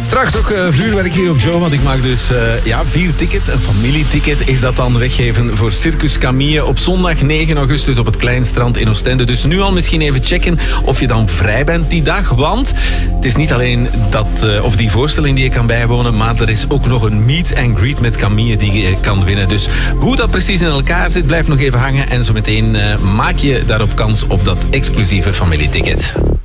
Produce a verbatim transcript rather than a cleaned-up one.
Straks ook uh, vuurwerk hier op Joe, want ik mag dus uh, ja, vier tickets. Een familieticket is dat dan weggeven voor Circus Camille op zondag negen augustus op het Kleinstrand in Oostende. Dus nu al misschien even checken of je dan vrij bent die dag. Want het is niet alleen dat, uh, of die voorstelling die je kan bijwonen, maar er is ook nog een meet and greet met Camille die je kan winnen. Dus hoe dat precies in elkaar zit, blijf nog even hangen. En zo meteen uh, maak je daarop kans op dat exclusieve familieticket.